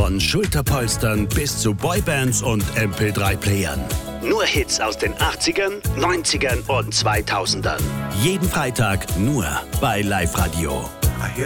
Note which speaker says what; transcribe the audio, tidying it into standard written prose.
Speaker 1: Von Schulterpolstern bis zu Boybands und MP3-Playern. Nur Hits aus den 80ern, 90ern und 2000ern. Jeden Freitag nur bei Live Radio.